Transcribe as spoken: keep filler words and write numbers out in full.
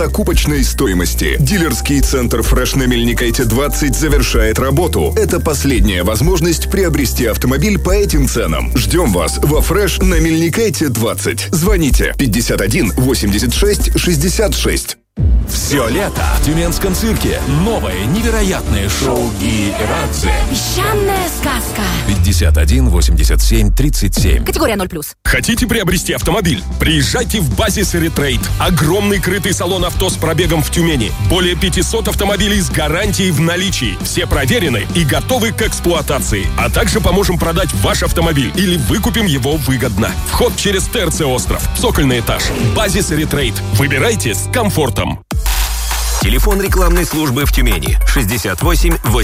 покупочной стоимости. Дилерский центр «Фреш» на Мельникайте двадцать завершает работу. Это последняя возможность приобрести автомобиль по этим ценам. Ждем вас во «Фреш» на Мельникайте двадцать. Звоните пятьдесят один восемьдесят шесть шестьдесят шесть. Все лето в Тюменском цирке новое невероятное шоу Ги и Радзе. Песчаная сказка. пятьдесят один восемьдесят семь тридцать семь. Категория ноль плюс. Хотите приобрести автомобиль? Приезжайте в Базис Ретрейд. Огромный крытый салон авто с пробегом в Тюмени. Более пятьсот автомобилей с гарантией в наличии. Все проверены и готовы к эксплуатации. А также поможем продать ваш автомобиль или выкупим его выгодно. Вход через ТРЦ «Остров». Цокольный этаж. Базис Ретрейд. Выбирайте с комфортом. Телефон рекламной службы в Тюмени шестьдесят восемь восемьдесят.